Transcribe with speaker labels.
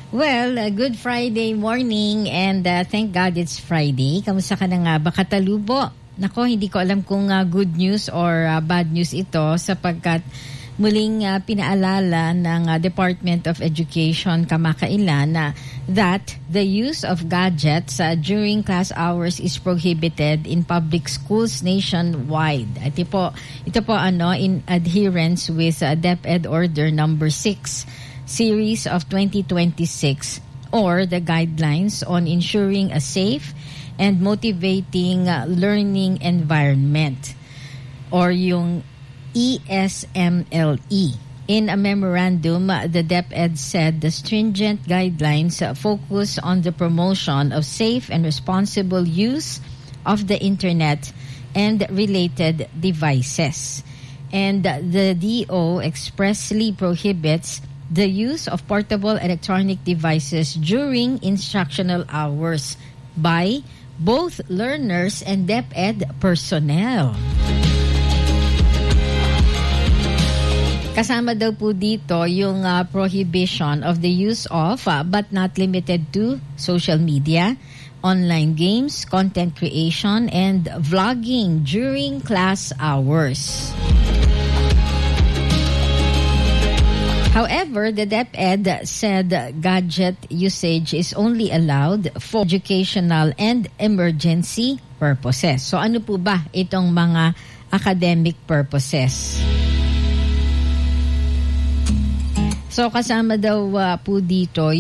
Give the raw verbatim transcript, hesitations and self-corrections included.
Speaker 1: Well, uh, good Friday morning and uh, thank God it's Friday. Kamusta ka na nga ba, Katalubo? Nako, hindi ko alam kung uh, good news or uh, bad news ito sapagkat muling uh, pinaalala ng uh, Department of Education kamakailan na that the use of gadgets uh, during class hours is prohibited in public schools nationwide. Ito po, ito po ano, in adherence with uh, DepEd Order number six series of twenty twenty-six or the guidelines on ensuring a safe and motivating uh, learning environment or yung E S M L E. In a memorandum, uh, the DepEd said the stringent guidelines uh, focus on the promotion of safe and responsible use of the internet and related devices. And uh, the D O expressly prohibits the use of portable electronic devices during instructional hours by both learners and DepEd personnel. Kasama daw po dito yung uh, prohibition of the use of uh, but not limited to social media, online games, content creation, and vlogging during class hours. However, the DepEd said gadget usage is only allowed for educational and emergency purposes. So ano po ba itong mga academic purposes? So kasama daw uh, po dito